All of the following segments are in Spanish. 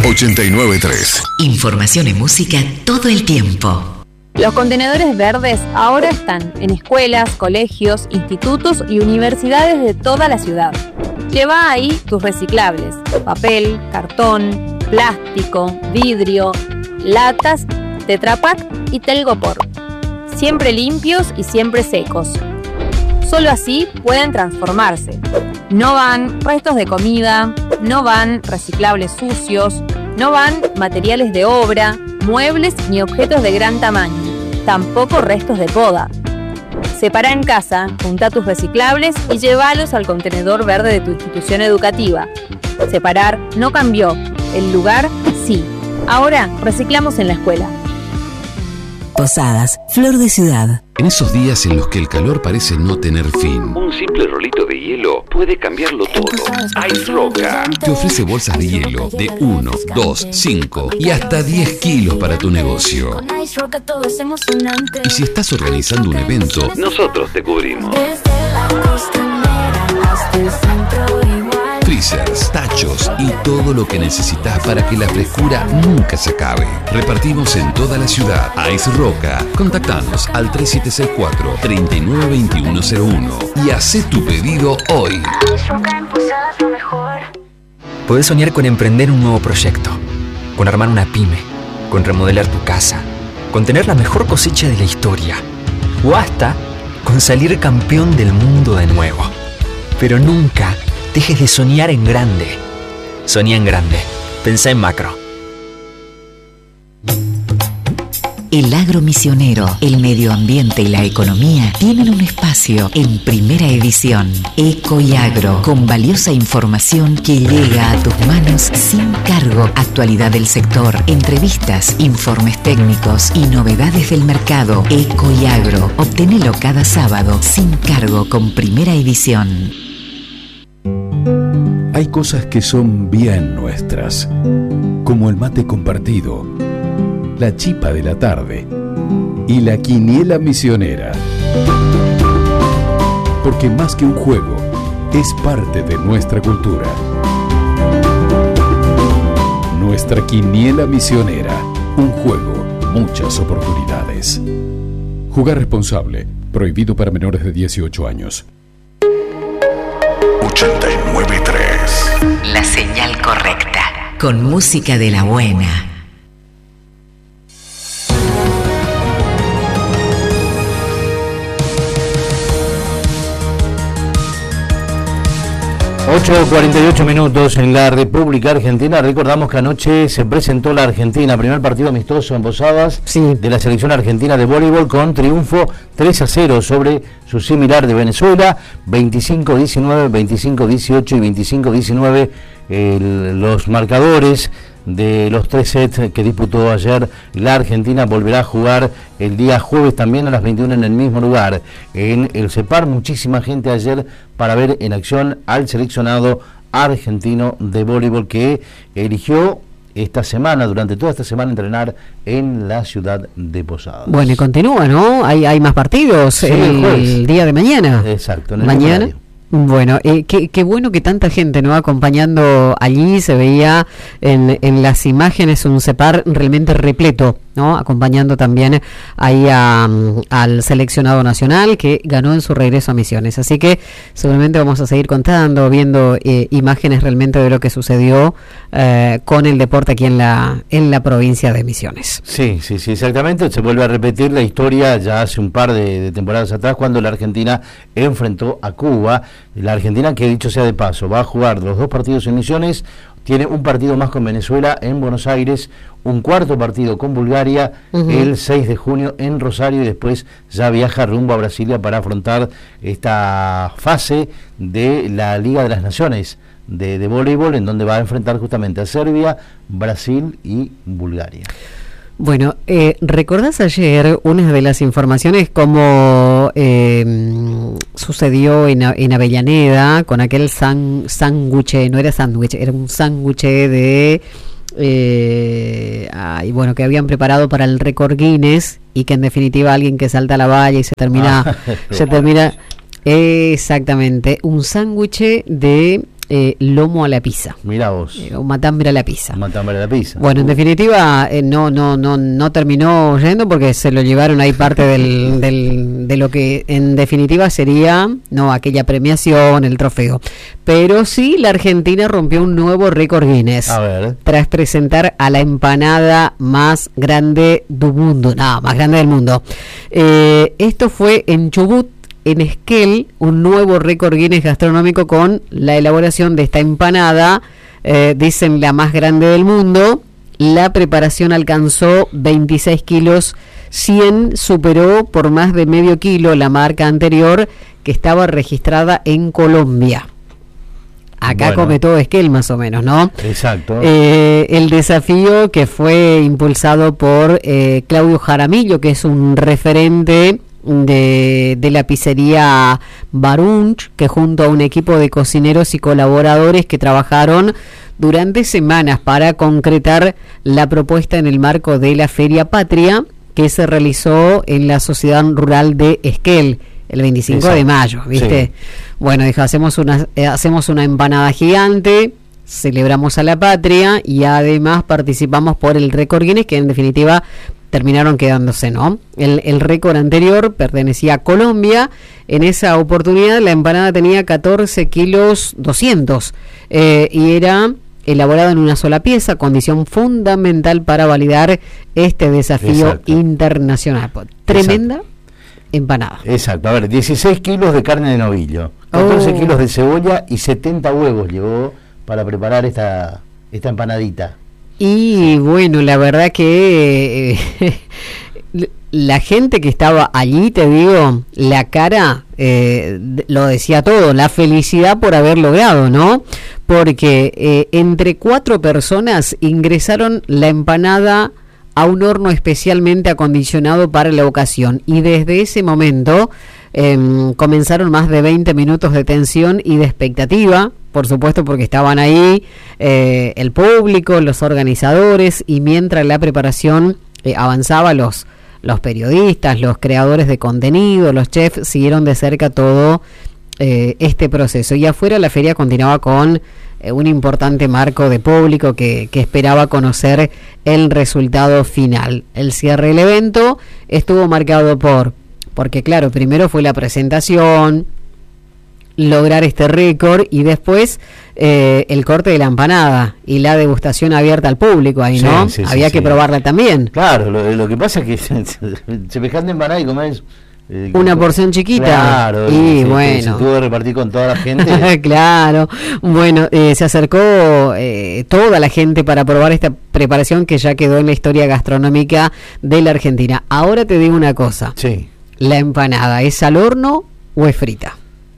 89.3. Información y música todo el tiempo. Los contenedores verdes ahora están en escuelas, colegios, institutos y universidades de toda la ciudad. Lleva ahí tus reciclables: papel, cartón, plástico, vidrio, latas, Tetra Pak y Telgopor. Siempre limpios y siempre secos. Solo así pueden transformarse. No van restos de comida, no van reciclables sucios, no van materiales de obra, muebles ni objetos de gran tamaño, tampoco restos de poda. Separa en casa, junta tus reciclables y llévalos al contenedor verde de tu institución educativa. Separar no cambió, el lugar sí. Ahora reciclamos en la escuela. Posadas, Flor de Ciudad. En esos días en los que el calor parece no tener fin, un simple rolito de hielo puede cambiarlo todo. Ice Roca te ofrece bolsas de hielo de 1, 2, 5 y hasta 10 kilos para tu negocio. Y si estás organizando un evento, nosotros te cubrimos. Freezers, tachos y todo lo que necesitas para que la frescura nunca se acabe. Repartimos en toda la ciudad. Ice Roca. Contactanos al 3764-392101 y haz tu pedido hoy. Podés soñar con emprender un nuevo proyecto, con armar una pyme, con remodelar tu casa, con tener la mejor cosecha de la historia o hasta con salir campeón del mundo de nuevo. Pero nunca dejes de soñar en grande. Soñá en grande. Pensá en macro. El agro misionero, el medio ambiente y la economía tienen un espacio en Primera Edición. Eco y Agro, con valiosa información que llega a tus manos sin cargo. Actualidad del sector, entrevistas, informes técnicos y novedades del mercado. Eco y Agro, obtenelo cada sábado sin cargo con Primera Edición. Hay cosas que son bien nuestras, como el mate compartido, la chipa de la tarde y la quiniela misionera. Porque más que un juego, es parte de nuestra cultura. Nuestra quiniela misionera, un juego, muchas oportunidades. Jugar responsable, prohibido para menores de 18 años. 89.3. La señal correcta, con música de la buena. (8:48) en la República Argentina. Recordamos que anoche se presentó la Argentina, primer partido amistoso en Posadas, sí, de la selección argentina de voleibol, con triunfo 3-0 sobre su similar de Venezuela, 25-19, 25-18 y 25-19 los marcadores de los 3 sets que disputó ayer. La Argentina volverá a jugar el día jueves también a las 21 en el mismo lugar, en el CEPAR. Muchísima gente ayer para ver en acción al seleccionado argentino de voleibol, que eligió esta semana, durante toda esta semana, entrenar en la ciudad de Posadas. Bueno, y continúa, ¿no? Hay más partidos, sí, el día de mañana. Exacto, en el mañana. Bueno, qué bueno que tanta gente, ¿no?, acompañando allí. Se veía en las imágenes un CEPAR realmente repleto, ¿no?, acompañando también ahí al seleccionado nacional, que ganó en su regreso a Misiones. Así que seguramente vamos a seguir contando, viendo imágenes realmente de lo que sucedió con el deporte aquí en la provincia de Misiones. Sí, exactamente. Se vuelve a repetir la historia ya hace un par de temporadas atrás, cuando la Argentina enfrentó a Cuba. La Argentina, que dicho sea de paso, va a jugar los 2 partidos en Misiones, tiene un partido más con Venezuela en Buenos Aires, un cuarto partido con Bulgaria el 6 de junio en Rosario, y después ya viaja rumbo a Brasilia para afrontar esta fase de la Liga de las Naciones de voleibol, en donde va a enfrentar justamente a Serbia, Brasil y Bulgaria. Bueno, ¿recordás ayer una de las informaciones como sucedió en Avellaneda con aquel sándwich? No era sándwich, era un sándwich de... que habían preparado para el récord Guinness, y que en definitiva alguien que salta a la valla y se termina exactamente, un sándwich de lomo a la pizza. Mirá vos. O matambre a la pizza. Matambre a la pizza. Bueno, en definitiva, no terminó yendo porque se lo llevaron ahí parte de lo que en definitiva sería aquella premiación, el trofeo. Pero sí, la Argentina rompió un nuevo récord Guinness. A ver. Tras presentar a la empanada más grande del mundo. Más grande del mundo. Esto fue en Chubut, en Esquel, un nuevo récord Guinness gastronómico con la elaboración de esta empanada, dicen la más grande del mundo. La preparación alcanzó 26 kilos 100, superó por más de medio kilo la marca anterior que estaba registrada en Colombia. Acá come todo Esquel más o menos, ¿no? Exacto. El desafío que fue impulsado por Claudio Jaramillo, que es un referente de la pizzería Barunch, que junto a un equipo de cocineros y colaboradores que trabajaron durante semanas para concretar la propuesta en el marco de la Feria Patria que se realizó en la Sociedad Rural de Esquel el 25 Exacto. de mayo, ¿viste? Sí. Bueno, dijo, hacemos una empanada gigante, celebramos a la patria y además participamos por el récord Guinness, que en definitiva terminaron quedándose, ¿no? El récord anterior pertenecía a Colombia. En esa oportunidad la empanada tenía 14 kilos 200 y era elaborada en una sola pieza, condición fundamental para validar este desafío Exacto. internacional. Tremenda Exacto. empanada. Exacto. A ver, 16 kilos de carne de novillo, 14 kilos de cebolla y 70 huevos llevó para preparar esta empanadita. Y bueno, la verdad que la gente que estaba allí, te digo, la cara lo decía todo, la felicidad por haber logrado, ¿no? Porque entre 4 personas ingresaron la empanada a un horno especialmente acondicionado para la ocasión y desde ese momento comenzaron más de 20 minutos de tensión y de expectativa, por supuesto porque estaban ahí el público, los organizadores, y mientras la preparación avanzaba, los periodistas, los creadores de contenido, los chefs siguieron de cerca todo este proceso. Y afuera la feria continuaba con un importante marco de público que esperaba conocer el resultado final. El cierre del evento estuvo marcado porque claro, primero fue la presentación, lograr este récord y después el corte de la empanada y la degustación abierta al público ahí, ¿no? Sí, había que probarla también. Claro, lo que pasa es que semejante empanada y comés una porción chiquita. Claro, y bueno, se tuvo que repartir con toda la gente. Claro, bueno, se acercó toda la gente para probar esta preparación que ya quedó en la historia gastronómica de la Argentina. Ahora te digo una cosa. Sí. ¿La empanada es al horno o es frita?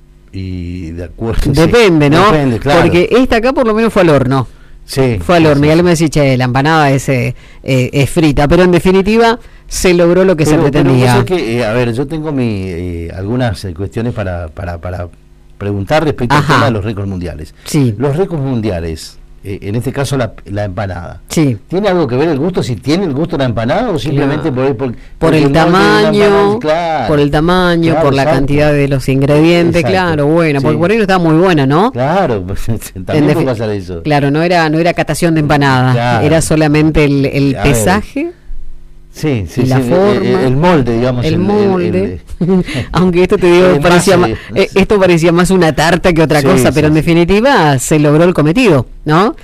Y de acuerdo. Depende, ¿no? Depende, claro. Porque esta acá por lo menos fue al horno. Sí. Fue al horno. Y él me decía, che, la empanada es frita. Pero en definitiva se logró lo que se pretendía. Pero que, a ver, yo tengo algunas cuestiones para preguntar respecto al tema de los récords mundiales. Sí. Los récords mundiales, en este caso la empanada. Sí. ¿Tiene algo que ver el gusto? Si tiene el gusto de la empanada o simplemente por el tamaño, claro, por el tamaño, claro, por la cantidad de los ingredientes, exacto, claro, bueno, sí, porque por ahí no estaba muy buena, ¿no? Claro, también puede pasar eso. Claro, no era catación de empanada, claro, era solamente el pesaje. Sí, y la forma, el molde, digamos. El molde. Aunque esto te digo, esto parecía más una tarta que otra cosa, pero en definitiva se logró el cometido, ¿no?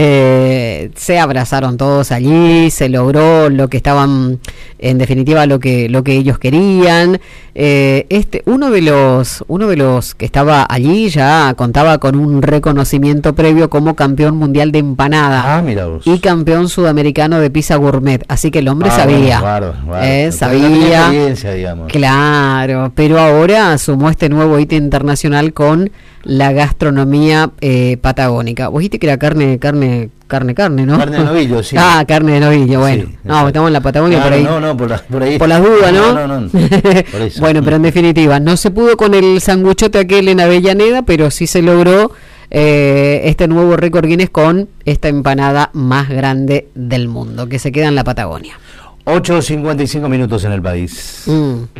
Se abrazaron todos allí, se logró lo que estaban, en definitiva, lo que ellos querían. Uno de los que estaba allí ya contaba con un reconocimiento previo como campeón mundial de empanada. Mira vos. Y campeón sudamericano de pizza gourmet, así que el hombre sabía. Claro. Sabía, digamos. Claro, pero ahora sumó este nuevo hito internacional con la gastronomía patagónica. Vos dijiste que era carne, ¿no? Carne de novillo, sí. Carne de novillo, bueno. Sí, no, estamos en la Patagonia, por ahí. No, por ahí. Por las dudas, ¿no? No. Por eso. Bueno, pero en definitiva, no se pudo con el sanguchote aquel en Avellaneda, pero sí se logró este nuevo récord Guinness con esta empanada más grande del mundo, que se queda en la Patagonia. 8:55 minutos en el país.